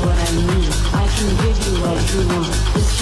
what I need. I can give you what you want. Just